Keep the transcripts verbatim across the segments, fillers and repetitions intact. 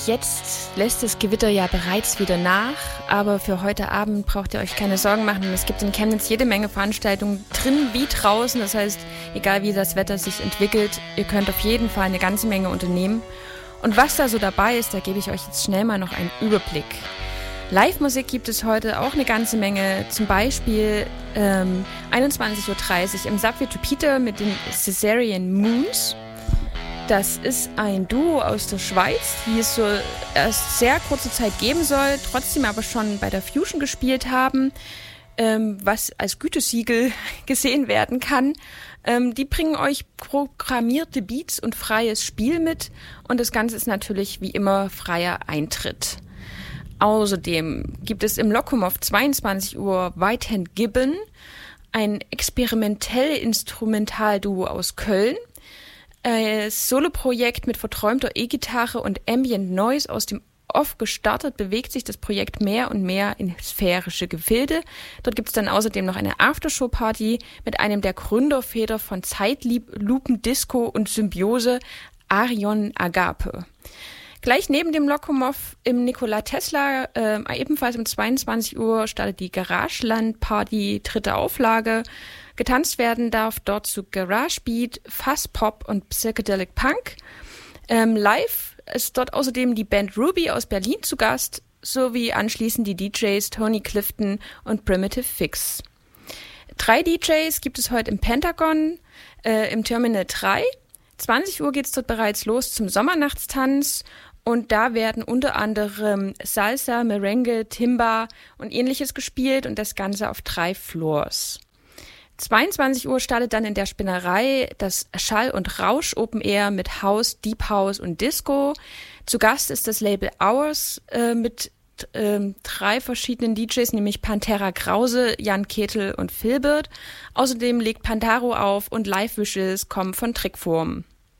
jetzt lässt das Gewitter ja bereits wieder nach, aber für heute Abend braucht ihr euch keine Sorgen machen. Es gibt in Chemnitz jede Menge Veranstaltungen, drin wie draußen. Das heißt, egal wie das Wetter sich entwickelt, ihr könnt auf jeden Fall eine ganze Menge unternehmen. Und was da so dabei ist, da gebe ich euch jetzt schnell mal noch einen Überblick. Live-Musik gibt es heute auch eine ganze Menge, zum Beispiel ähm, einundzwanzig Uhr dreißig im Subway to Peter mit den Caesarean Moons. Das ist ein Duo aus der Schweiz, die es so erst sehr kurze Zeit geben soll, trotzdem aber schon bei der Fusion gespielt haben, ähm, was als Gütesiegel gesehen werden kann. Ähm, die bringen euch programmierte Beats und freies Spiel mit und das Ganze ist natürlich wie immer freier Eintritt. Außerdem gibt es im Lokomov zweiundzwanzig Uhr Whitehand Gibbon, ein experimentell Instrumentalduo aus Köln. Ein Soloprojekt mit verträumter E-Gitarre und Ambient Noise aus dem Off gestartet, bewegt sich das Projekt mehr und mehr in sphärische Gefilde. Dort gibt es dann außerdem noch eine Aftershow-Party mit einem der Gründerväter von Zeitlupen, Disco und Symbiose, Arion Agape. Gleich neben dem Lokomov im Nikola Tesla, äh, ebenfalls um zweiundzwanzig Uhr, startet die Garageland-Party, dritte Auflage. Getanzt werden darf dort zu Garage Beat, Fuzz Pop und Psychedelic Punk. Ähm, live ist dort außerdem die Band Ruby aus Berlin zu Gast, sowie anschließend die D Js Tony Clifton und Primitive Fix. Drei D Js gibt es heute im Pentagon, äh, im Terminal drei. zwanzig Uhr geht es dort bereits los zum Sommernachtstanz. Und da werden unter anderem Salsa, Merengue, Timba und ähnliches gespielt und das Ganze auf drei Floors. zweiundzwanzig Uhr startet dann in der Spinnerei das Schall- und Rausch Open Air mit House, Deep House und Disco. Zu Gast ist das Label Hours äh, mit äh, drei verschiedenen D Js, nämlich Pantera Krause, Jan Ketel und Filbert. Außerdem legt Pantaro auf und Live-Visuals kommen von Trickform.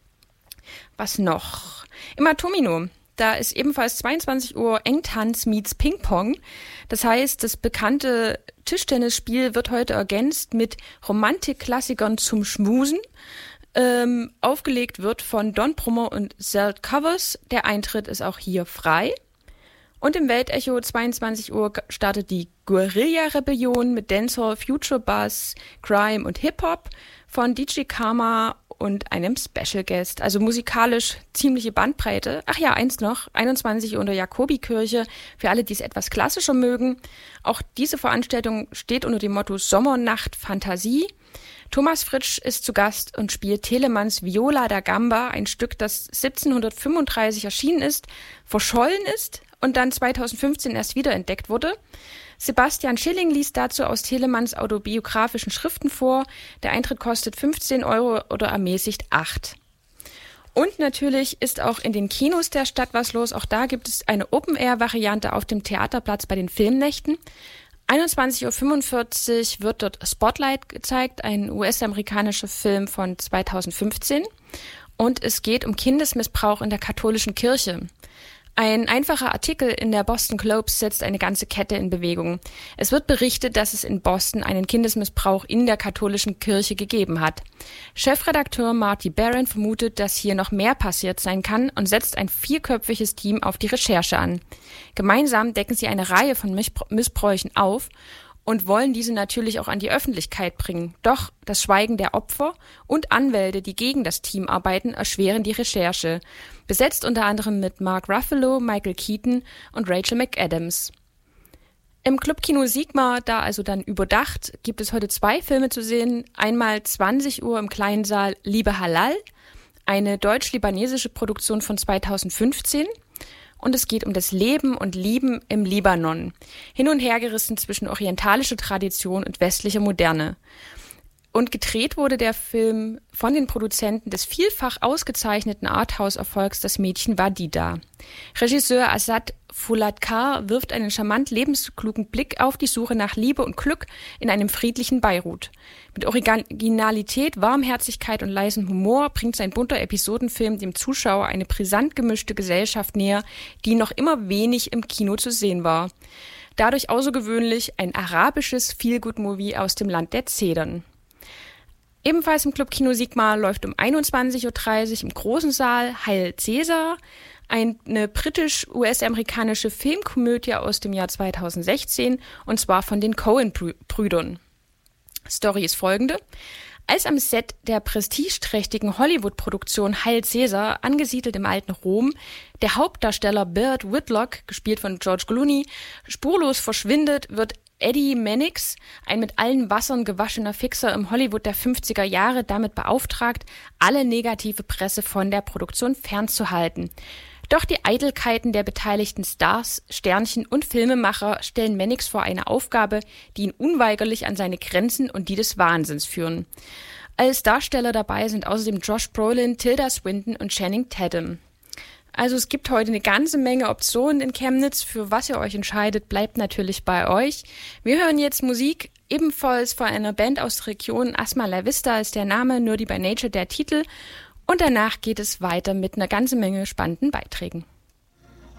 Was noch? Im Atomino. Da ist ebenfalls zweiundzwanzig Uhr Engtanz meets Ping-Pong. Das heißt, das bekannte Tischtennisspiel wird heute ergänzt mit Romantikklassikern zum Schmusen. Ähm, aufgelegt wird von Don Brummer und Zelt Covers. Der Eintritt ist auch hier frei. Und im Weltecho zweiundzwanzig Uhr startet die Guerilla-Rebellion mit Dancehall, Future Bass, Grime und Hip-Hop von D J Karma und einem Special Guest. Also musikalisch ziemliche Bandbreite. Ach ja, eins noch, einundzwanzig Uhr in der Jakobikirche, für alle, die es etwas klassischer mögen. Auch diese Veranstaltung steht unter dem Motto Sommernacht Fantasie. Thomas Fritsch ist zu Gast und spielt Telemanns Viola da Gamba, ein Stück, das siebzehnhundertfünfunddreißig erschienen ist, verschollen ist und dann zweitausendfünfzehn erst wiederentdeckt wurde. Sebastian Schilling liest dazu aus Telemanns autobiografischen Schriften vor. Der Eintritt kostet fünfzehn Euro oder ermäßigt acht. Und natürlich ist auch in den Kinos der Stadt was los. Auch da gibt es eine Open-Air-Variante auf dem Theaterplatz bei den Filmnächten. einundzwanzig Uhr fünfundvierzig wird dort Spotlight gezeigt, ein U S-amerikanischer Film von zweitausendfünfzehn. Und es geht um Kindesmissbrauch in der katholischen Kirche. Ein einfacher Artikel in der Boston Globe setzt eine ganze Kette in Bewegung. Es wird berichtet, dass es in Boston einen Kindesmissbrauch in der katholischen Kirche gegeben hat. Chefredakteur Marty Barron vermutet, dass hier noch mehr passiert sein kann und setzt ein vierköpfiges Team auf die Recherche an. Gemeinsam decken sie eine Reihe von Missbräuchen auf und wollen diese natürlich auch an die Öffentlichkeit bringen. Doch das Schweigen der Opfer und Anwälte, die gegen das Team arbeiten, erschweren die Recherche. Besetzt unter anderem mit Mark Ruffalo, Michael Keaton und Rachel McAdams. Im Clubkino Sigma, da also dann überdacht, gibt es heute zwei Filme zu sehen. Einmal zwanzig Uhr im kleinen Saal Liebe Halal, eine deutsch-libanesische Produktion von zweitausendfünfzehn. Und es geht um das Leben und Lieben im Libanon. Hin und her gerissen zwischen orientalischer Tradition und westlicher Moderne. Und gedreht wurde der Film von den Produzenten des vielfach ausgezeichneten Arthouse-Erfolgs Das Mädchen war die da. Regisseur Asad Fouladkar wirft einen charmant lebensklugen Blick auf die Suche nach Liebe und Glück in einem friedlichen Beirut. Mit Originalität, Warmherzigkeit und leisem Humor bringt sein bunter Episodenfilm dem Zuschauer eine brisant gemischte Gesellschaft näher, die noch immer wenig im Kino zu sehen war. Dadurch außergewöhnlich ein arabisches Feel-Good-Movie aus dem Land der Zedern. Ebenfalls im Club Kino Sigma läuft um einundzwanzig Uhr dreißig im großen Saal Heil Cäsar, eine britisch-U S-amerikanische Filmkomödie aus dem Jahr zweitausendsechzehn, und zwar von den Coen-Brüdern. Story ist folgende. Als am Set der prestigeträchtigen Hollywood-Produktion Heil Caesar, angesiedelt im alten Rom, der Hauptdarsteller Burt Whitlock, gespielt von George Clooney, spurlos verschwindet, wird Eddie Mannix, ein mit allen Wassern gewaschener Fixer im Hollywood der fünfziger Jahre, damit beauftragt, alle negative Presse von der Produktion fernzuhalten. Doch die Eitelkeiten der beteiligten Stars, Sternchen und Filmemacher stellen Mannix vor eine Aufgabe, die ihn unweigerlich an seine Grenzen und die des Wahnsinns führen. Als Darsteller dabei sind außerdem Josh Brolin, Tilda Swinton und Channing Tatum. Also es gibt heute eine ganze Menge Optionen in Chemnitz. Für was ihr euch entscheidet, bleibt natürlich bei euch. Wir hören jetzt Musik, ebenfalls von einer Band aus der Region. Asma La Vista ist der Name, Nerdy by Nature der Titel. Und danach geht es weiter mit einer ganzen Menge spannenden Beiträgen.